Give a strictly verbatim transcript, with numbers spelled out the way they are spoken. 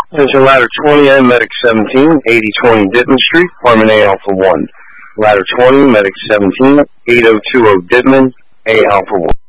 Attention ladder twenty and medic seventeen, eighty twenty Dittman Street, apartment A Alpha one. Ladder twenty, medic seventeen, eighty twenty Dittman, A Alpha one.